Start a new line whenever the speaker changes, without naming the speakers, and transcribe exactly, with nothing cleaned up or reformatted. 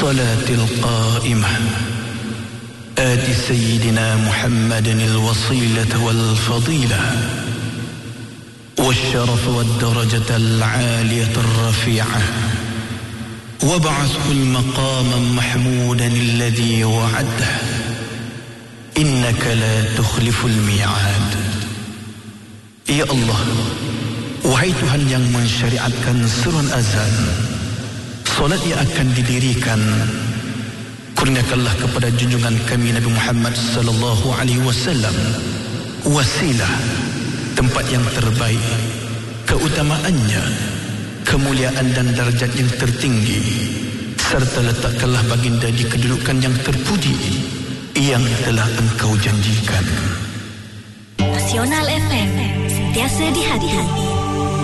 الصلاة القائمة آت سيدنا محمد الوصيلة والفضيلة والشرف والدرجة العالية الرفيعة وابعثه المقام محمودا الذي وعده إنك لا تخلف الميعاد. Ya Allah, wahai Tuhan yang mensyariatkan seruan azan, solat yang akan didirikan, kurniakanlah kepada junjungan kami Nabi Muhammad sallallahu alaihi wasallam wasilah, tempat yang terbaik, keutamaannya, kemuliaan dan darjat yang tertinggi, serta letakkanlah baginda di kedudukan yang terpuji yang telah engkau janjikan.
Nasional F M, sentiasa di hati.